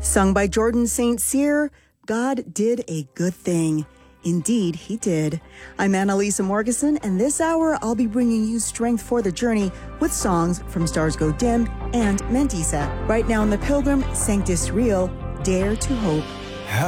Sung by Jordan St. Cyr, God did a good thing. Indeed, he did. I'm Annalisa Morgeson, and this hour I'll be bringing you strength for the journey with songs from Stars Go Dim and Mandisa. Right now in the Pilgrim, Sanctus Real, Dare to Hope.